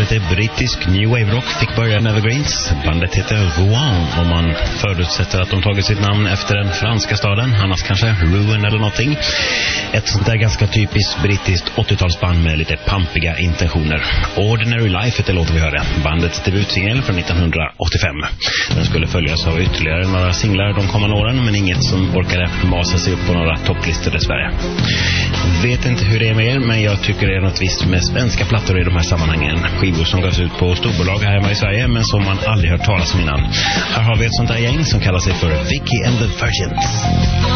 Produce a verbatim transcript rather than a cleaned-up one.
lite brittisk new wave rock fick börja med Evergreens. Bandet heter Rouen och man förutsätter att de tagit sitt namn efter den franska staden, annars kanske Rouen eller någonting. Ett sånt där ganska typiskt brittiskt åttiotalsband med lite pampiga intentioner. Ordinary Life heter låten vi hörde, bandets debutsingel från nittonhundraåttiofem. Den skulle följas av ytterligare några singlar de kommande åren, men inget som orkade masa sig upp på några topplistor dessvärre. Vet inte hur det är med er, men jag tycker det är något visst med svenska plattor i de här sammanhangen. Skivor som gavs ut på storbolag här hemma i Sverige, men som man aldrig hört talas om innan. Här har vi ett sånt där gäng som kallar sig för Vicky and the Virgins.